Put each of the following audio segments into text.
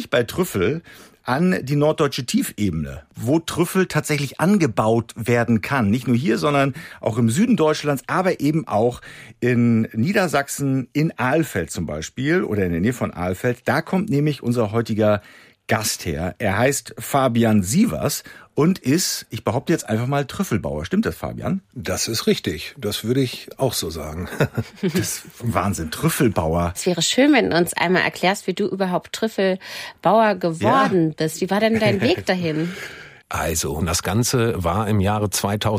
nämlich bei Trüffel an die norddeutsche Tiefebene, wo Trüffel tatsächlich angebaut werden kann. Nicht nur hier, sondern auch im Süden Deutschlands, aber eben auch in Niedersachsen, in Alfeld zum Beispiel oder in der Nähe von Alfeld. Da kommt nämlich unser heutiger Gast her. Er heißt Fabian Sievers und ist, ich behaupte jetzt einfach mal, Trüffelbauer. Stimmt das, Fabian? Das ist richtig. Das würde ich auch so sagen. Das ist Wahnsinn, Trüffelbauer. Es wäre schön, wenn du uns einmal erklärst, wie du überhaupt Trüffelbauer geworden bist. Wie war denn dein Weg dahin? Also, das Ganze war im Jahre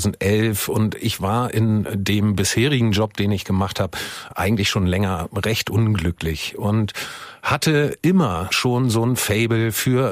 2011 und ich war in dem bisherigen Job, den ich gemacht habe, eigentlich schon länger recht unglücklich und hatte immer schon so ein Faible für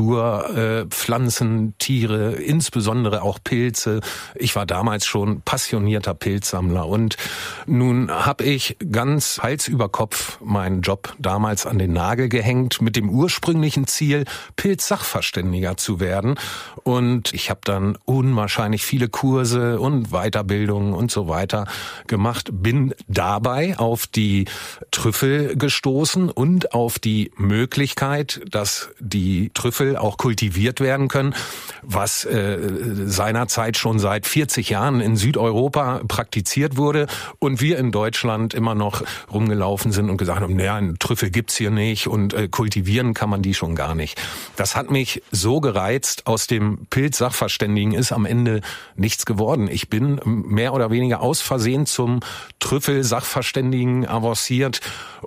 Natur, Pflanzen, Tiere, insbesondere auch Pilze. Ich war damals schon passionierter Pilzsammler und nun habe ich ganz Hals über Kopf meinen Job damals an den Nagel gehängt mit dem ursprünglichen Ziel, Pilzsachverständiger zu werden. Und ich habe dann unwahrscheinlich viele Kurse und Weiterbildungen und so weiter gemacht, bin dabei auf die Trüffel gestoßen und auf die Möglichkeit, dass die Trüffel auch kultiviert werden können, was seinerzeit schon seit 40 Jahren in Südeuropa praktiziert wurde und wir in Deutschland immer noch rumgelaufen sind und gesagt haben, naja, einen Trüffel gibt's hier nicht und kultivieren kann man die schon gar nicht. Das hat mich so gereizt, aus dem Pilzsachverständigen ist am Ende nichts geworden. Ich bin mehr oder weniger aus Versehen zum Trüffelsachverständigen avanciert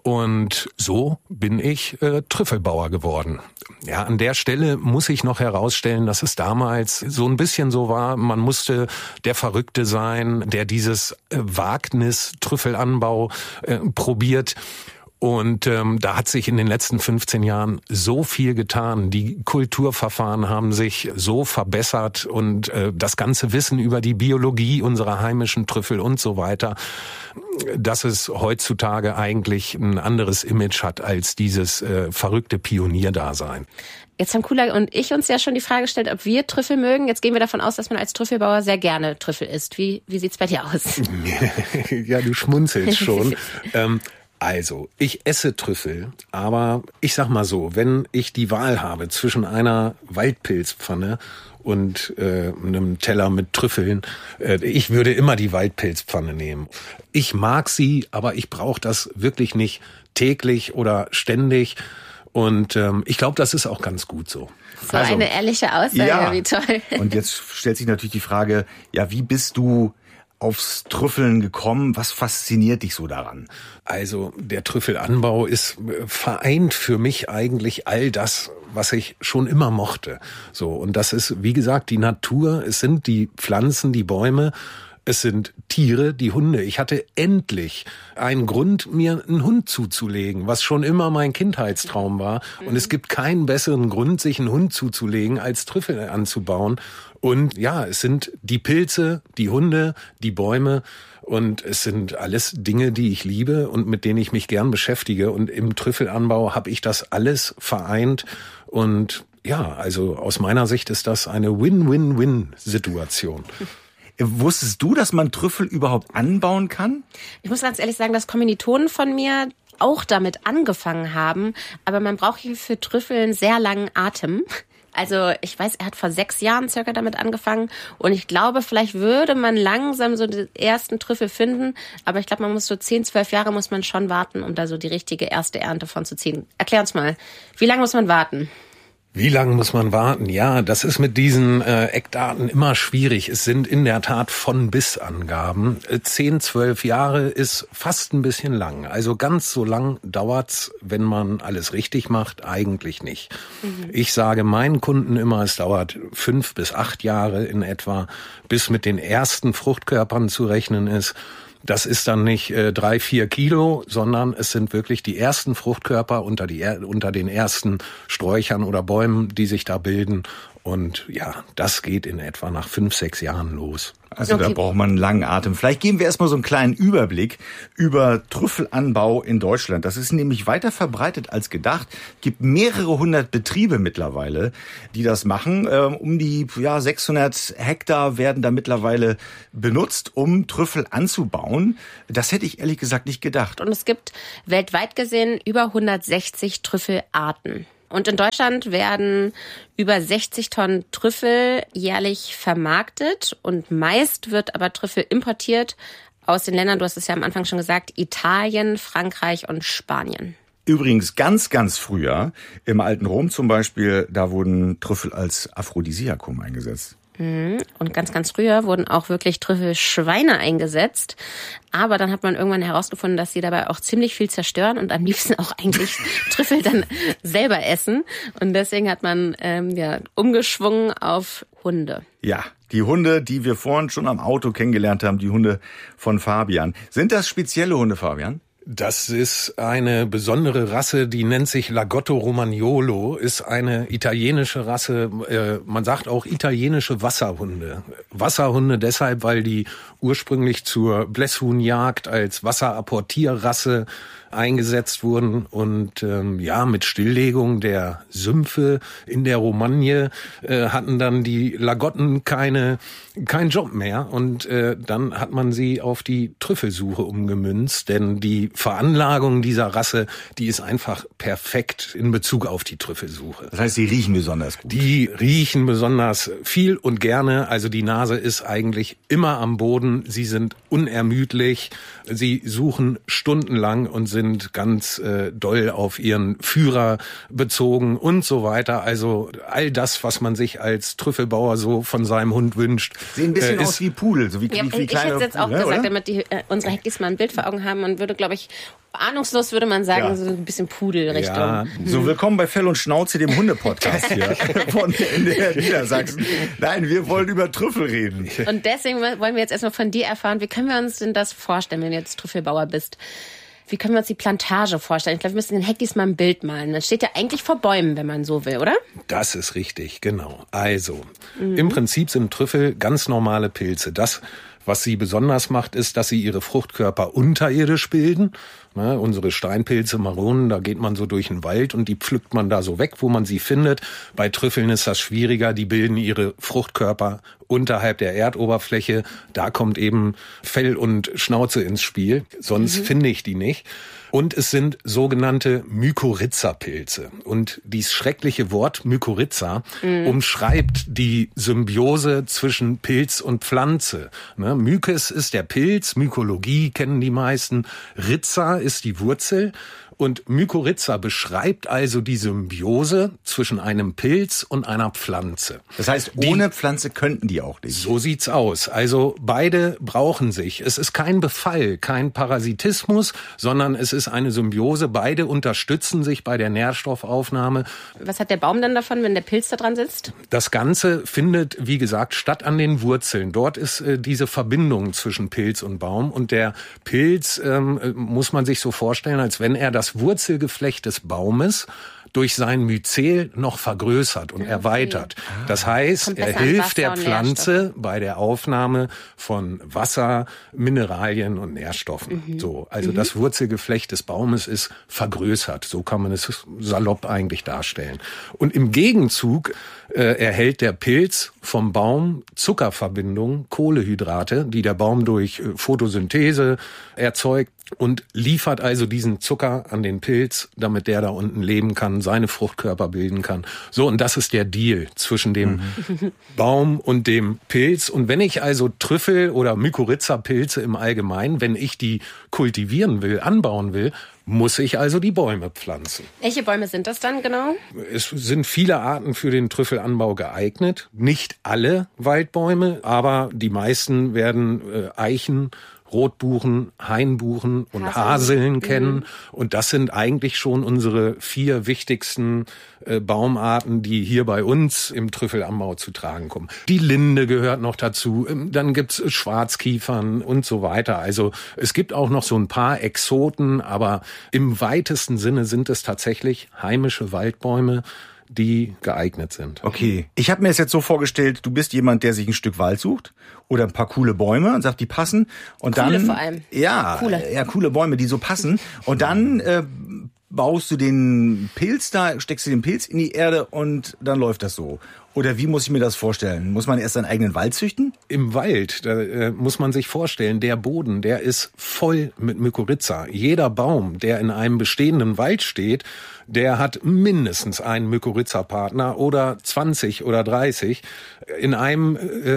und so bin ich Trüffelbauer geworden. Ja, an der Stelle muss ich noch herausstellen, dass es damals so ein bisschen so war, man musste der Verrückte sein, der dieses Wagnis Trüffelanbau probiert. Und da hat sich in den letzten 15 Jahren so viel getan. Die Kulturverfahren haben sich so verbessert und das ganze Wissen über die Biologie unserer heimischen Trüffel und so weiter, dass es heutzutage eigentlich ein anderes Image hat als dieses verrückte Pionierdasein. Jetzt haben Kula und ich uns ja schon die Frage gestellt, ob wir Trüffel mögen. Jetzt gehen wir davon aus, dass man als Trüffelbauer sehr gerne Trüffel isst. Wie sieht's bei dir aus? Ja, du schmunzelst schon. Also, ich esse Trüffel, aber ich sag mal so, wenn ich die Wahl habe zwischen einer Waldpilzpfanne und einem Teller mit Trüffeln, ich würde immer die Waldpilzpfanne nehmen. Ich mag sie, aber ich brauche das wirklich nicht täglich oder ständig. Und ich glaube, das ist auch ganz gut so. So also, eine ehrliche Aussage, ja. Wie toll. Und jetzt stellt sich natürlich die Frage, ja, wie bist du aufs Trüffeln gekommen? Was fasziniert dich so daran? Also der Trüffelanbau ist vereint für mich eigentlich all das, was ich schon immer mochte. So, und das ist, wie gesagt, die Natur, es sind die Pflanzen, die Bäume, es sind Tiere, die Hunde. Ich hatte endlich einen Grund, mir einen Hund zuzulegen, was schon immer mein Kindheitstraum war. Und es gibt keinen besseren Grund, sich einen Hund zuzulegen, als Trüffel anzubauen. Und ja, es sind die Pilze, die Hunde, die Bäume. Und es sind alles Dinge, die ich liebe und mit denen ich mich gern beschäftige. Und im Trüffelanbau habe ich das alles vereint. Und ja, also aus meiner Sicht ist das eine Win-Win-Win-Situation. Wusstest du, dass man Trüffel überhaupt anbauen kann? Ich muss ganz ehrlich sagen, dass Kommilitonen von mir auch damit angefangen haben. Aber man braucht hier für Trüffel einen sehr langen Atem. Also ich weiß, er hat vor 6 Jahren circa damit angefangen. Und ich glaube, vielleicht würde man langsam so die ersten Trüffel finden. Aber ich glaube, man muss so 10, 12 Jahre muss man schon warten, um da so die richtige erste Ernte von zu ziehen. Erklär uns mal, wie lange muss man warten? Wie lange muss man warten? Ja, das ist mit diesen Eckdaten immer schwierig. Es sind in der Tat von bis Angaben. 10, 12 Jahre ist fast ein bisschen lang. Also ganz so lang dauert's, wenn man alles richtig macht, eigentlich nicht. Ich sage meinen Kunden immer, es dauert 5 bis 8 Jahre in etwa, bis mit den ersten Fruchtkörpern zu rechnen ist. Das ist dann nicht 3, 4 Kilo, sondern es sind wirklich die ersten Fruchtkörper unter den ersten Sträuchern oder Bäumen, die sich da bilden. Und ja, das geht in etwa nach 5, 6 Jahren los. Also okay. Da braucht man einen langen Atem. Vielleicht geben wir erstmal so einen kleinen Überblick über Trüffelanbau in Deutschland. Das ist nämlich weiter verbreitet als gedacht. Es gibt mehrere 100 Betriebe mittlerweile, die das machen. Um die 600 Hektar werden da mittlerweile benutzt, um Trüffel anzubauen. Das hätte ich ehrlich gesagt nicht gedacht. Und es gibt weltweit gesehen über 160 Trüffelarten. Und in Deutschland werden über 60 Tonnen Trüffel jährlich vermarktet und meist wird aber Trüffel importiert aus den Ländern, du hast es ja am Anfang schon gesagt, Italien, Frankreich und Spanien. Übrigens ganz, ganz früher, im alten Rom zum Beispiel, da wurden Trüffel als Aphrodisiakum eingesetzt. Und ganz, ganz früher wurden auch wirklich Trüffelschweine eingesetzt. Aber dann hat man irgendwann herausgefunden, dass sie dabei auch ziemlich viel zerstören und am liebsten auch eigentlich Trüffel dann selber essen. Und deswegen hat man umgeschwungen auf Hunde. Ja, die Hunde, die wir vorhin schon am Auto kennengelernt haben, die Hunde von Fabian. Sind das spezielle Hunde, Fabian? Das ist eine besondere Rasse, die nennt sich Lagotto Romagnolo, ist eine italienische Rasse, man sagt auch italienische Wasserhunde. Wasserhunde deshalb, weil die ursprünglich zur Blässhuhnjagd als Wasserapportierrasse eingesetzt wurden und mit Stilllegung der Sümpfe in der Romagne hatten dann die Lagotten keinen Job mehr und dann hat man sie auf die Trüffelsuche umgemünzt, denn die Veranlagung dieser Rasse, die ist einfach perfekt in Bezug auf die Trüffelsuche. Das heißt, sie riechen besonders gut. Die riechen besonders viel und gerne, also die Nase ist eigentlich immer am Boden, sie sind unermüdlich, sie suchen stundenlang und sind ganz doll auf ihren Führer bezogen und so weiter. Also all das, was man sich als Trüffelbauer so von seinem Hund wünscht. Sehen ein bisschen aus wie Pudel, so wie ich kleine hätte es jetzt auch Pudel, gesagt, oder? damit unsere Heckis mal ein Bild vor Augen haben. Man würde, glaube ich, ahnungslos würde man sagen, so ein bisschen Pudelrichtung. Ja. So, willkommen bei Fell und Schnauze, dem Hunde-Podcast hier von NDR Niedersachsen. Nein, wir wollen über Trüffel reden. Und deswegen wollen wir jetzt erstmal von dir erfahren, wie können wir uns denn das vorstellen, wenn du jetzt Trüffelbauer bist? Wie können wir uns die Plantage vorstellen? Ich glaube, wir müssen den Heckis mal ein Bild malen. Das steht ja eigentlich vor Bäumen, wenn man so will, oder? Das ist richtig, genau. Also, im Prinzip sind Trüffel ganz normale Pilze. Das, was sie besonders macht, ist, dass sie ihre Fruchtkörper unterirdisch bilden. Ne, unsere Steinpilze, Maronen, da geht man so durch den Wald und die pflückt man da so weg, wo man sie findet. Bei Trüffeln ist das schwieriger, die bilden ihre Fruchtkörper unterhalb der Erdoberfläche. Da kommt eben Fell und Schnauze ins Spiel, sonst finde ich die nicht. Und es sind sogenannte Mykorrhiza-Pilze. Und dieses schreckliche Wort Mykorrhiza umschreibt die Symbiose zwischen Pilz und Pflanze. Ne? Mykes ist der Pilz, Mykologie kennen die meisten, Rhiza ist die Wurzel. Und Mykorrhiza beschreibt also die Symbiose zwischen einem Pilz und einer Pflanze. Das heißt, ohne Pflanze könnten die auch nicht. So sieht's aus. Also beide brauchen sich. Es ist kein Befall, kein Parasitismus, sondern es ist eine Symbiose. Beide unterstützen sich bei der Nährstoffaufnahme. Was hat der Baum dann davon, wenn der Pilz da dran sitzt? Das Ganze findet, wie gesagt, statt an den Wurzeln. Dort ist diese Verbindung zwischen Pilz und Baum. Und der Pilz muss man sich so vorstellen, als wenn er das Wurzelgeflecht des Baumes durch sein Myzel noch vergrößert und erweitert. Das heißt, er hilft der Pflanze bei der Aufnahme von Wasser, Mineralien und Nährstoffen. So, also das Wurzelgeflecht des Baumes ist vergrößert. So kann man es salopp eigentlich darstellen. Und im Gegenzug erhält der Pilz vom Baum Zuckerverbindungen, Kohlenhydrate, die der Baum durch Photosynthese erzeugt und liefert also diesen Zucker an den Pilz, damit der da unten leben kann, seine Fruchtkörper bilden kann. So, und das ist der Deal zwischen dem Baum und dem Pilz. Und wenn ich also Trüffel oder Mykorrhiza-Pilze im Allgemeinen, wenn ich die kultivieren will, anbauen will, muss ich also die Bäume pflanzen. Welche Bäume sind das dann genau? Es sind viele Arten für den Trüffelanbau geeignet. Nicht alle Waldbäume, aber die meisten werden Eichen, Rotbuchen, Hainbuchen und Haseln kennen. Und das sind eigentlich schon unsere 4 wichtigsten Baumarten, die hier bei uns im Trüffelanbau zu tragen kommen. Die Linde gehört noch dazu. Dann gibt's Schwarzkiefern und so weiter. Also es gibt auch noch so ein paar Exoten, aber im weitesten Sinne sind es tatsächlich heimische Waldbäume, die geeignet sind. Okay, ich habe mir das jetzt so vorgestellt, du bist jemand, der sich ein Stück Wald sucht oder ein paar coole Bäume und sagt, die passen. Und coole dann, vor allem. Ja, coole Bäume, die so passen. Und dann baust du den Pilz da, steckst du den Pilz in die Erde und dann läuft das so. Oder wie muss ich mir das vorstellen? Muss man erst seinen eigenen Wald züchten? Im Wald, da muss man sich vorstellen, der Boden, der ist voll mit Mykorrhiza. Jeder Baum, der in einem bestehenden Wald steht, der hat mindestens einen Mykorrhiza-Partner oder 20 oder 30. In einem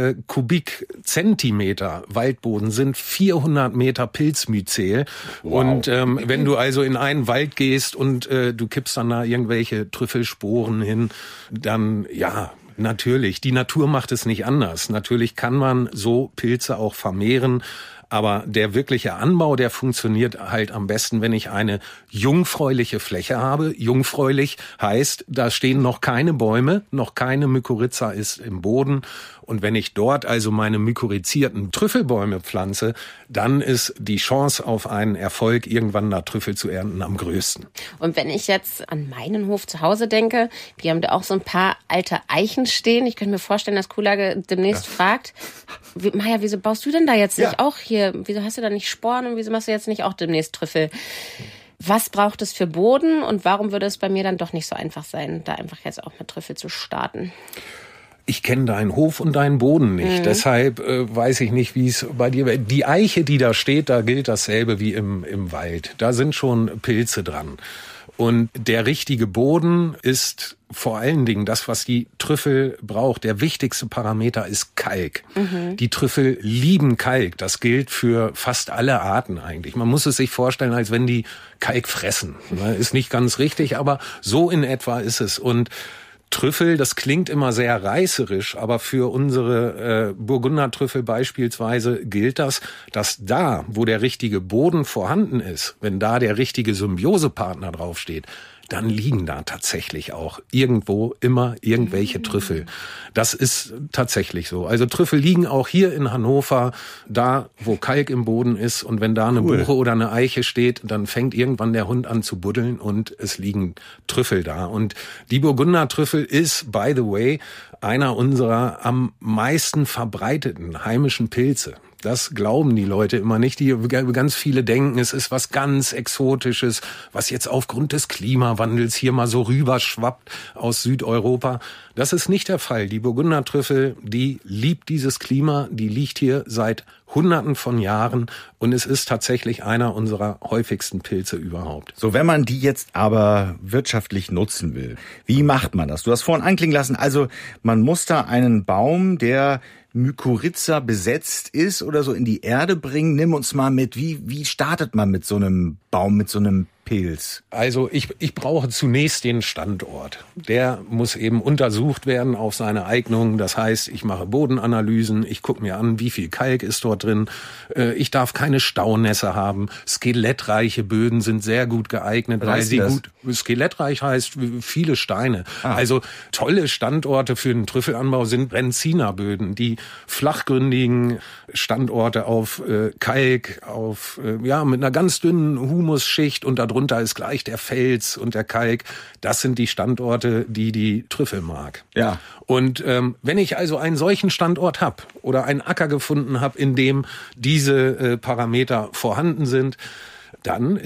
Kubikzentimeter Waldboden sind 400 Meter Pilzmyzel. Wow. Und wenn du also in einen Wald gehst und du kippst dann da irgendwelche Trüffelsporen hin, dann ja... Natürlich, die Natur macht es nicht anders. Natürlich kann man so Pilze auch vermehren, aber der wirkliche Anbau, der funktioniert halt am besten, wenn ich eine jungfräuliche Fläche habe. Jungfräulich heißt, da stehen noch keine Bäume, noch keine Mykorrhiza ist im Boden. Und wenn ich dort also meine mykorrhizierten Trüffelbäume pflanze, dann ist die Chance auf einen Erfolg, irgendwann da Trüffel zu ernten, am größten. Und wenn ich jetzt an meinen Hof zu Hause denke, wir haben da auch so ein paar alte Eichen stehen. Ich könnte mir vorstellen, dass Kuhlage demnächst fragt, Maja, wieso baust du denn da jetzt nicht auch hier? Wieso hast du da nicht Sporen und wieso machst du jetzt nicht auch demnächst Trüffel? Was braucht es für Boden und warum würde es bei mir dann doch nicht so einfach sein, da einfach jetzt auch mit Trüffel zu starten? Ich kenne deinen Hof und deinen Boden nicht, deshalb weiß ich nicht, wie es bei dir wäre. Die Eiche, die da steht, da gilt dasselbe wie im Wald. Da sind schon Pilze dran. Und der richtige Boden ist vor allen Dingen das, was die Trüffel braucht. Der wichtigste Parameter ist Kalk. Die Trüffel lieben Kalk. Das gilt für fast alle Arten eigentlich. Man muss es sich vorstellen, als wenn die Kalk fressen. Ist nicht ganz richtig, aber so in etwa ist es. Und Trüffel, das klingt immer sehr reißerisch, aber für unsere Burgundertrüffel beispielsweise gilt das, dass da, wo der richtige Boden vorhanden ist, wenn da der richtige Symbiosepartner draufsteht, dann liegen da tatsächlich auch irgendwo immer irgendwelche Trüffel. Das ist tatsächlich so. Also Trüffel liegen auch hier in Hannover, da wo Kalk im Boden ist. Und wenn da eine Buche oder eine Eiche steht, dann fängt irgendwann der Hund an zu buddeln und es liegen Trüffel da. Und die Burgundertrüffel ist, by the way, einer unserer am meisten verbreiteten heimischen Pilze. Das glauben die Leute immer nicht. Ganz viele denken, es ist was ganz Exotisches, was jetzt aufgrund des Klimawandels hier mal so rüberschwappt aus Südeuropa. Das ist nicht der Fall. Die Burgundertrüffel, die liebt dieses Klima, die liegt hier seit Hunderten von Jahren und es ist tatsächlich einer unserer häufigsten Pilze überhaupt. So, wenn man die jetzt aber wirtschaftlich nutzen will, wie macht man das? Du hast vorhin anklingen lassen, also man muss da einen Baum, der Mykorrhiza besetzt ist oder so, in die Erde bringen. Nimm uns mal mit, wie startet man mit so einem Baum, mit so einem Pilz? Also ich brauche zunächst den Standort. Der muss eben untersucht werden auf seine Eignung. Das heißt, ich mache Bodenanalysen, ich gucke mir an, wie viel Kalk ist dort drin. Ich darf keine Staunässe haben. Skelettreiche Böden sind sehr gut geeignet, weil sie gut... Skelettreich heißt viele Steine. Also tolle Standorte für den Trüffelanbau sind Brenzinerböden, die flachgründigen Standorte auf Kalk, auf mit einer ganz dünnen Humusschicht und darunter ist gleich der Fels und der Kalk. Das sind die Standorte, die Trüffel mag. Ja. Und wenn ich also einen solchen Standort habe oder einen Acker gefunden habe, in dem diese Parameter vorhanden sind, dann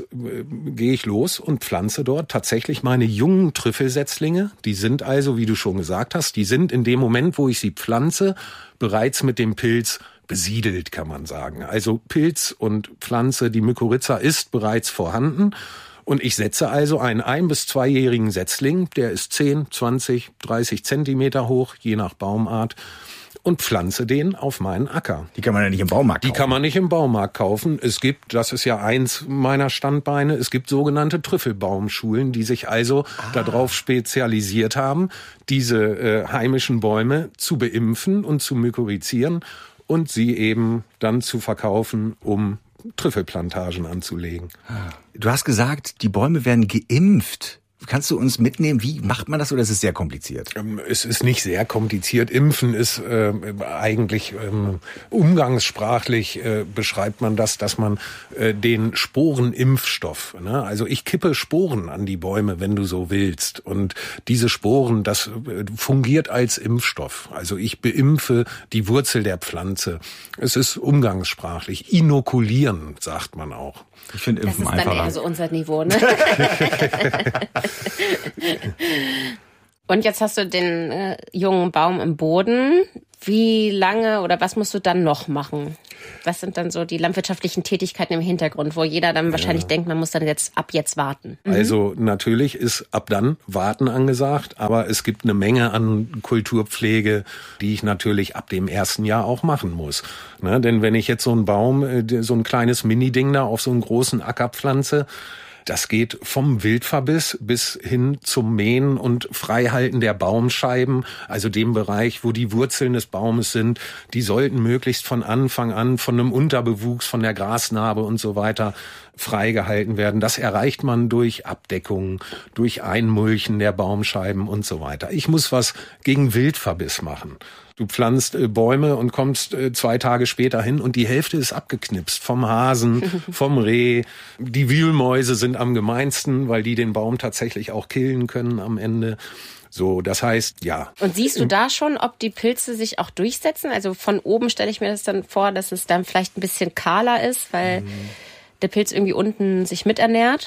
gehe ich los und pflanze dort tatsächlich meine jungen Trüffelsetzlinge. Die sind also, wie du schon gesagt hast, die sind in dem Moment, wo ich sie pflanze, bereits mit dem Pilz besiedelt, kann man sagen. Also Pilz und Pflanze, die Mykorrhiza ist bereits vorhanden. Und ich setze also einen 1- bis 2-jährigen Setzling, der ist 10, 20, 30 Zentimeter hoch, je nach Baumart, und pflanze den auf meinen Acker. Die kann man ja nicht im Baumarkt kaufen. Die kann man nicht im Baumarkt kaufen. Es gibt, das ist ja eins meiner Standbeine, es gibt sogenannte Trüffelbaumschulen, die sich also darauf spezialisiert haben, diese heimischen Bäume zu beimpfen und zu mykorrhizieren und sie eben dann zu verkaufen, um Trüffelplantagen anzulegen. Du hast gesagt, die Bäume werden geimpft. Kannst du uns mitnehmen, wie macht man das oder ist es sehr kompliziert? Es ist nicht sehr kompliziert. Impfen ist eigentlich umgangssprachlich beschreibt man das, dass man den Sporenimpfstoff, ne? Also ich kippe Sporen an die Bäume, wenn du so willst. Und diese Sporen, das fungiert als Impfstoff. Also ich beimpfe die Wurzel der Pflanze. Es ist umgangssprachlich. Inokulieren, sagt man auch. Ich finde Impfen einfacher. Das ist dann eher so unser Niveau, ne? Und jetzt hast du den jungen Baum im Boden. Wie lange oder was musst du dann noch machen? Was sind dann so die landwirtschaftlichen Tätigkeiten im Hintergrund, wo jeder dann wahrscheinlich denkt, man muss dann ab jetzt warten? Also natürlich ist ab dann Warten angesagt, aber es gibt eine Menge an Kulturpflege, die ich natürlich ab dem ersten Jahr auch machen muss. Ne? Denn wenn ich jetzt so einen Baum, so ein kleines Mini-Ding da auf so einen großen Acker pflanze, das geht vom Wildverbiss bis hin zum Mähen und Freihalten der Baumscheiben, also dem Bereich, wo die Wurzeln des Baumes sind. Die sollten möglichst von Anfang an von einem Unterbewuchs, von der Grasnarbe und so weiter freigehalten werden. Das erreicht man durch Abdeckung, durch Einmulchen der Baumscheiben und so weiter. Ich muss was gegen Wildverbiss machen. Du pflanzt Bäume und kommst 2 Tage später hin und die Hälfte ist abgeknipst vom Hasen, vom Reh. Die Wühlmäuse sind am gemeinsten, weil die den Baum tatsächlich auch killen können am Ende. So, das heißt, ja. Und siehst du da schon, ob die Pilze sich auch durchsetzen? Also von oben stelle ich mir das dann vor, dass es dann vielleicht ein bisschen kahler ist, weil der Pilz irgendwie unten sich miternährt.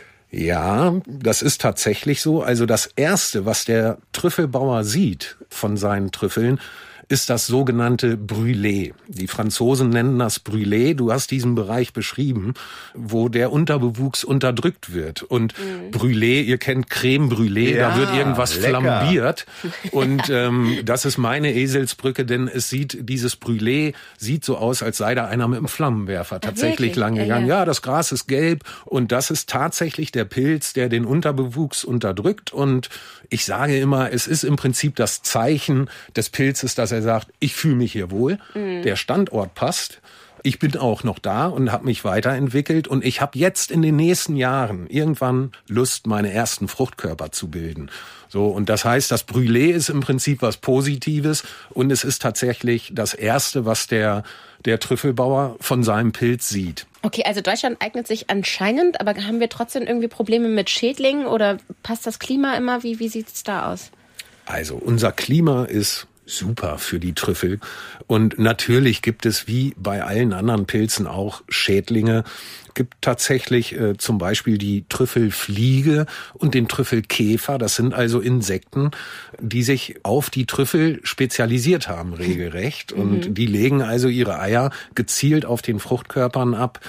Ja, das ist tatsächlich so. Also das Erste, was der Trüffelbauer sieht von seinen Trüffeln, ist das sogenannte Brûlé. Die Franzosen nennen das Brûlé. Du hast diesen Bereich beschrieben, wo der Unterbewuchs unterdrückt wird. Und Brûlé, ihr kennt Creme Brûlée, ja, da wird irgendwas lecker. flambiert. Und das ist meine Eselsbrücke, denn dieses Brûlé sieht so aus, als sei da einer mit einem Flammenwerfer tatsächlich lang gegangen. Ja, das Gras ist gelb und das ist tatsächlich der Pilz, der den Unterbewuchs unterdrückt. Und ich sage immer, es ist im Prinzip das Zeichen des Pilzes, dass er sagt, ich fühle mich hier wohl, der Standort passt, ich bin auch noch da und habe mich weiterentwickelt und ich habe jetzt in den nächsten Jahren irgendwann Lust, meine ersten Fruchtkörper zu bilden. So, und das heißt, das Brûlé ist im Prinzip was Positives und es ist tatsächlich das Erste, was der Trüffelbauer von seinem Pilz sieht. Okay, also Deutschland eignet sich anscheinend, aber haben wir trotzdem irgendwie Probleme mit Schädlingen oder passt das Klima immer? Wie sieht's da aus? Also unser Klima ist super für die Trüffel. Und natürlich gibt es wie bei allen anderen Pilzen auch Schädlinge. Es gibt tatsächlich zum Beispiel die Trüffelfliege und den Trüffelkäfer. Das sind also Insekten, die sich auf die Trüffel spezialisiert haben, regelrecht. Und die legen also ihre Eier gezielt auf den Fruchtkörpern ab.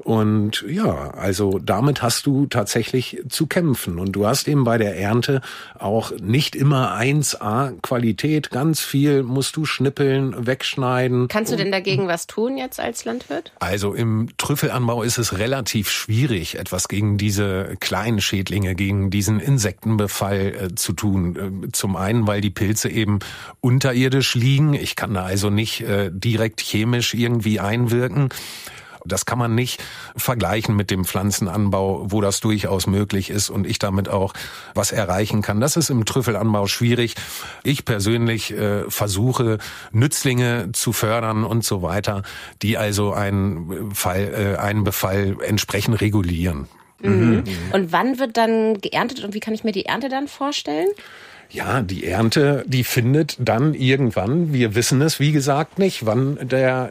Und ja, also damit hast du tatsächlich zu kämpfen. Und du hast eben bei der Ernte auch nicht immer 1A Qualität. Ganz viel musst du schnippeln, wegschneiden. Kannst du denn dagegen was tun jetzt als Landwirt? Also im Trüffelanbau ist es relativ schwierig, etwas gegen diese kleinen Schädlinge, gegen diesen Insektenbefall zu tun. Zum einen, weil die Pilze eben unterirdisch liegen. Ich kann da also nicht direkt chemisch irgendwie einwirken. Das kann man nicht vergleichen mit dem Pflanzenanbau, wo das durchaus möglich ist und ich damit auch was erreichen kann. Das ist im Trüffelanbau schwierig. Ich persönlich versuche, Nützlinge zu fördern und so weiter, die also einen Befall entsprechend regulieren. Und wann wird dann geerntet und wie kann ich mir die Ernte dann vorstellen? Ja, die Ernte, die findet dann irgendwann, wir wissen es wie gesagt nicht, wann der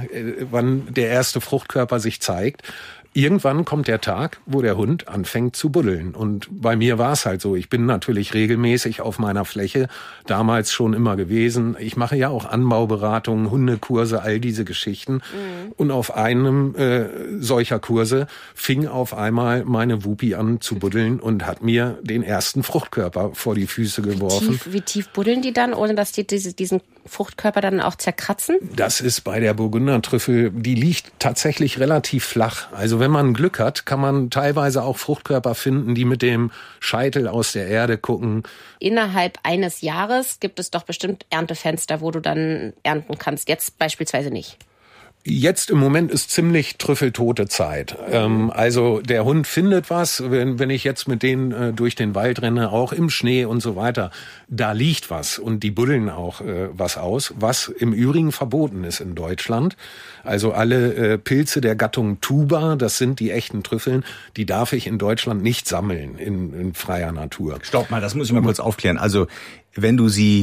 erste Fruchtkörper sich zeigt. Irgendwann kommt der Tag, wo der Hund anfängt zu buddeln. Und bei mir war es halt so. Ich bin natürlich regelmäßig auf meiner Fläche, damals schon immer gewesen. Ich mache ja auch Anbauberatungen, Hundekurse, all diese Geschichten. Und auf einem solcher Kurse fing auf einmal meine Wuppi an zu buddeln und hat mir den ersten Fruchtkörper vor die Füße geworfen. Wie tief buddeln die dann, ohne dass die diesen Fruchtkörper dann auch zerkratzen? Das ist bei der Burgundertrüffel, die liegt tatsächlich relativ flach. Also wenn man Glück hat, kann man teilweise auch Fruchtkörper finden, die mit dem Scheitel aus der Erde gucken. Innerhalb eines Jahres gibt es doch bestimmt Erntefenster, wo du dann ernten kannst. Jetzt beispielsweise nicht. Jetzt im Moment ist ziemlich trüffeltote Zeit. Also der Hund findet was, wenn ich jetzt mit denen durch den Wald renne, auch im Schnee und so weiter. Da liegt was und die buddeln auch was aus, was im Übrigen verboten ist in Deutschland. Also alle Pilze der Gattung Tuber, das sind die echten Trüffeln, die darf ich in Deutschland nicht sammeln in freier Natur. Stopp mal, das muss ich mal kurz aufklären. Also wenn du sie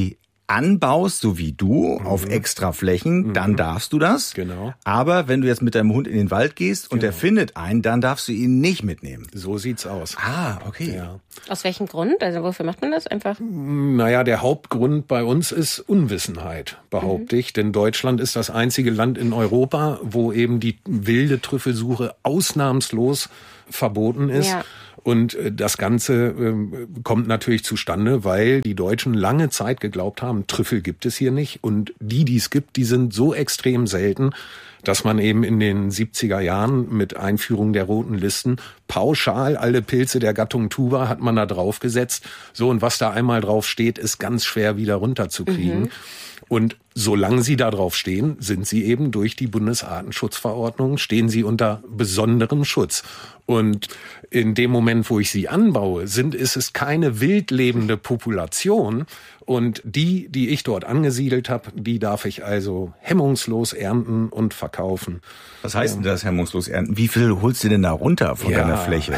anbaust, so wie du, auf extra Flächen, dann darfst du das. Genau. Aber wenn du jetzt mit deinem Hund in den Wald gehst und der findet einen, dann darfst du ihn nicht mitnehmen. So sieht's aus. Ah, okay. Ja. Aus welchem Grund? Also wofür macht man das einfach? Naja, der Hauptgrund bei uns ist Unwissenheit, behaupte ich. Denn Deutschland ist das einzige Land in Europa, wo eben die wilde Trüffelsuche ausnahmslos verboten ist. Ja. Und das Ganze kommt natürlich zustande, weil die Deutschen lange Zeit geglaubt haben, Trüffel gibt es hier nicht. Und die es gibt, die sind so extrem selten, dass man eben in den 70er Jahren mit Einführung der roten Listen pauschal alle Pilze der Gattung Tuba hat man da drauf gesetzt. So, und was da einmal drauf steht, ist ganz schwer wieder runterzukriegen. Und solange sie da drauf stehen, sind sie eben durch die Bundesartenschutzverordnung, stehen sie unter besonderem Schutz. Und in dem Moment, wo ich sie anbaue, ist es keine wild lebende Population. Und die ich dort angesiedelt habe, die darf ich also hemmungslos ernten und verkaufen. Was heißt denn das, hemmungslos ernten? Wie viel holst du denn da runter von deiner Fläche?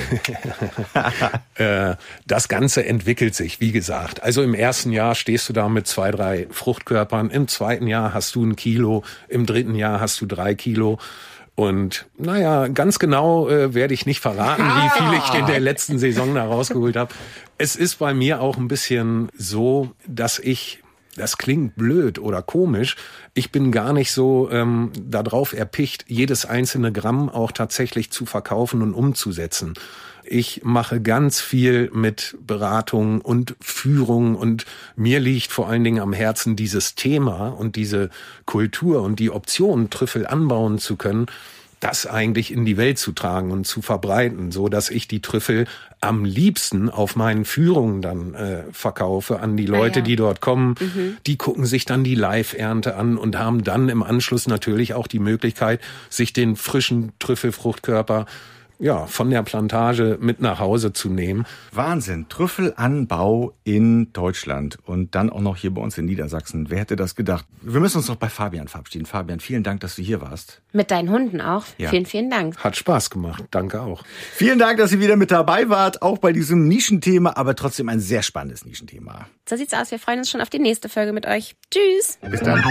Das Ganze entwickelt sich, wie gesagt. Also im ersten Jahr stehst du da mit 2, 3 Fruchtkörpern. Im zweiten Jahr hast du 1 Kilo. Im dritten Jahr hast du 3 Kilo. Und naja, ganz genau werde ich nicht verraten, wie viel ich in der letzten Saison da rausgeholt habe. Es ist bei mir auch ein bisschen so, dass das klingt blöd oder komisch, ich bin gar nicht so darauf erpicht, jedes einzelne Gramm auch tatsächlich zu verkaufen und umzusetzen. Ich mache ganz viel mit Beratung und Führung und mir liegt vor allen Dingen am Herzen dieses Thema und diese Kultur und die Option, Trüffel anbauen zu können, das eigentlich in die Welt zu tragen und zu verbreiten, so dass ich die Trüffel am liebsten auf meinen Führungen dann verkaufe an die Leute, die dort kommen. Die gucken sich dann die Live-Ernte an und haben dann im Anschluss natürlich auch die Möglichkeit, sich den frischen Trüffelfruchtkörper von der Plantage mit nach Hause zu nehmen. Wahnsinn, Trüffelanbau in Deutschland und dann auch noch hier bei uns in Niedersachsen. Wer hätte das gedacht? Wir müssen uns noch bei Fabian verabschieden. Fabian, vielen Dank, dass du hier warst. Mit deinen Hunden auch. Ja. Vielen, vielen Dank. Hat Spaß gemacht. Danke auch. Vielen Dank, dass ihr wieder mit dabei wart, auch bei diesem Nischenthema, aber trotzdem ein sehr spannendes Nischenthema. So sieht's aus. Wir freuen uns schon auf die nächste Folge mit euch. Tschüss. Bis dann.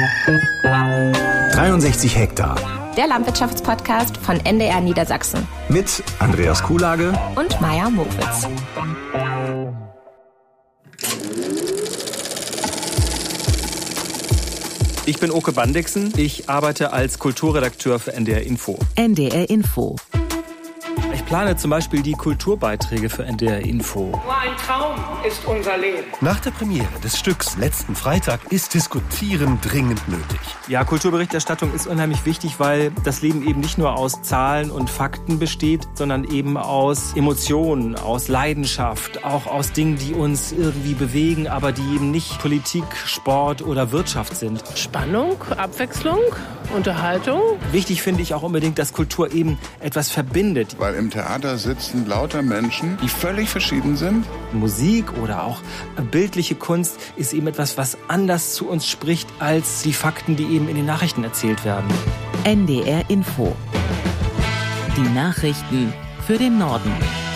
63 Hektar. Der Landwirtschaftspodcast von NDR Niedersachsen. Mit Andreas Kuhlage und Maja Mowitz. Ich bin Oke Bandixen. Ich arbeite als Kulturredakteur für NDR Info. NDR Info. Ich plane zum Beispiel die Kulturbeiträge für NDR Info. Nur ein Traum ist unser Leben. Nach der Premiere des Stücks letzten Freitag ist Diskutieren dringend nötig. Ja, Kulturberichterstattung ist unheimlich wichtig, weil das Leben eben nicht nur aus Zahlen und Fakten besteht, sondern eben aus Emotionen, aus Leidenschaft, auch aus Dingen, die uns irgendwie bewegen, aber die eben nicht Politik, Sport oder Wirtschaft sind. Spannung, Abwechslung, Unterhaltung. Wichtig finde ich auch unbedingt, dass Kultur eben etwas verbindet. Weil im Theater sitzen lauter Menschen, die völlig verschieden sind. Musik oder auch bildliche Kunst ist eben etwas, was anders zu uns spricht als die Fakten, die eben in den Nachrichten erzählt werden. NDR Info. Die Nachrichten für den Norden.